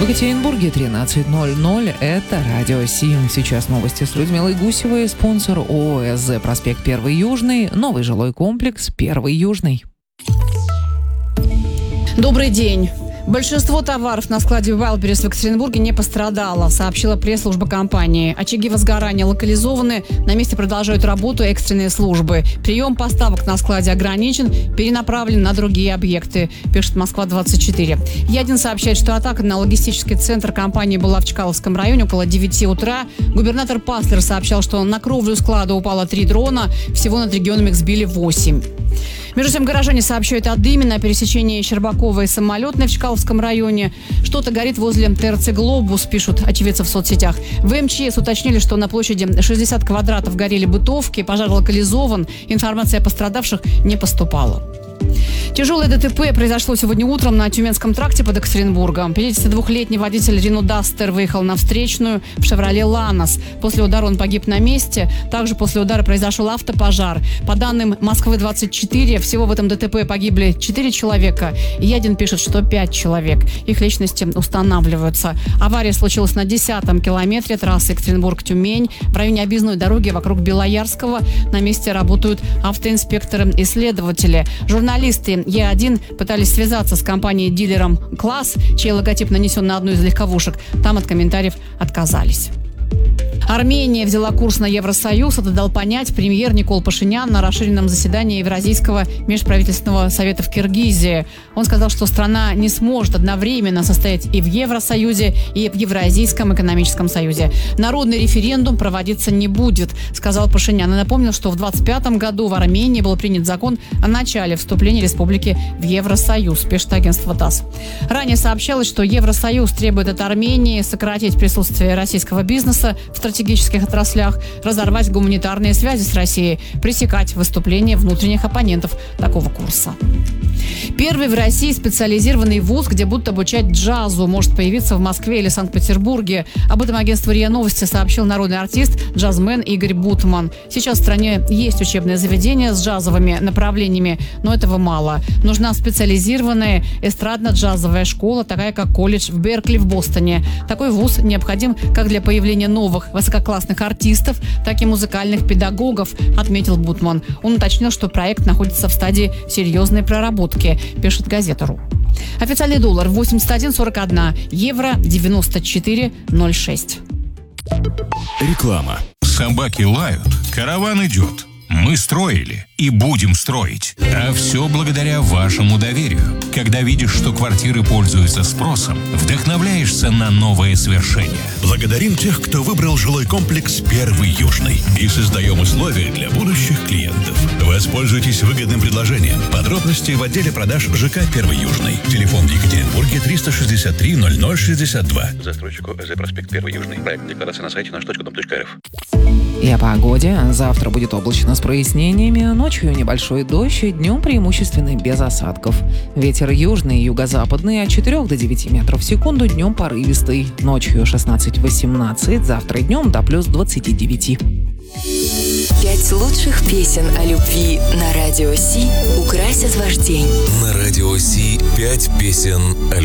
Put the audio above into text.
В Екатеринбурге 13:00. Это Радио Си. Сейчас новости с Людмилой Гусевой. Спонсор ООО СЗ «Проспект 1 Южный». Новый жилой комплекс 1 Южный. Добрый день. Большинство товаров на складе Wildberries в Екатеринбурге не пострадало, сообщила пресс-служба компании. Очаги возгорания локализованы, на месте продолжают работу экстренные службы. Прием поставок на складе ограничен, перенаправлен на другие объекты, пишет Москва-24. Ядин сообщает, что атака на логистический центр компании была в Чкаловском районе около 9 утра. Губернатор Паслер сообщал, что на кровлю склада упало 3 дрона, всего над регионом их сбили 8. Между тем, горожане сообщают о дыме на пересечении Щербакова и Самолетной в Чкаловском районе. Что-то горит возле ТРЦ «Глобус», пишут очевидцы в соцсетях. В МЧС уточнили, что на площади 60 квадратов горели бытовки, пожар локализован, информация о пострадавших не поступала. Тяжелое ДТП произошло сегодня утром на Тюменском тракте под Екатеринбургом. 52-летний водитель Рено Дастер выехал на встречную в «Шевроле Ланос». После удара он погиб на месте. Также после удара произошел автопожар. По данным Москвы-24, всего в этом ДТП погибли 4 человека. Ядин пишет, что 5 человек. Их личности устанавливаются. Авария случилась на 10-м километре трассы Екатеринбург-Тюмень в районе объездной дороги вокруг Белоярского. На месте работают автоинспекторы и следователи. Журналисты Е1 пытались связаться с компанией-дилером «Класс», чей логотип нанесен на одну из легковушек. Там от комментариев отказались. Армения взяла курс на Евросоюз. Это дал понять премьер Никол Пашинян на расширенном заседании Евразийского межправительственного совета в Киргизии. Он сказал, что страна не сможет одновременно состоять и в Евросоюзе, и в Евразийском экономическом союзе. Народный референдум проводиться не будет, сказал Пашинян. И напомнил, что в 2025 году в Армении был принят закон о начале вступления республики в Евросоюз, пишет агентство ТАСС. Ранее сообщалось, что Евросоюз требует от Армении сократить присутствие российского бизнеса в стратегических отраслях, разорвать гуманитарные связи с Россией, пресекать выступления внутренних оппонентов такого курса. Первый в России специализированный вуз, где будут обучать джазу, может появиться в Москве или Санкт-Петербурге. Об этом агентство РИА Новости сообщил народный артист, джазмен Игорь Бутман. Сейчас в стране есть учебное заведение с джазовыми направлениями, но этого мало. Нужна специализированная эстрадно-джазовая школа, такая как колледж в Беркли в Бостоне. Такой вуз необходим как для появления новых высококлассных артистов, так и музыкальных педагогов, отметил Бутман. Он уточнил, что проект находится в стадии серьезной проработки, пишет газета.ру. Официальный доллар 81,41, евро 94,06. Реклама. Собаки лают, караван идет. Мы строили и будем строить. А все благодаря вашему доверию. Когда видишь, что квартиры пользуются спросом, вдохновляешься на новые свершения. Благодарим тех, кто выбрал жилой комплекс 1 Южный. И создаем условия для будущих клиентов. Воспользуйтесь выгодным предложением. Подробности в отделе продаж ЖК 1 Южный. Телефон в Екатеринбурге 363 0062. Застройщику СЗ «Проспект 1 Южный». Проект декларации на сайте наш.дом.рф. И о погоде. Завтра будет облачно с прояснениями. Ночью небольшой дождь, днем преимущественно без осадков. Ветер южный и юго-западный от 4 до 9 метров в секунду, днем порывистый. Ночью 16-18, завтра днем до плюс 29. 5 лучших песен о любви на Радио Си украсят ваш день. На Радио Си 5 песен о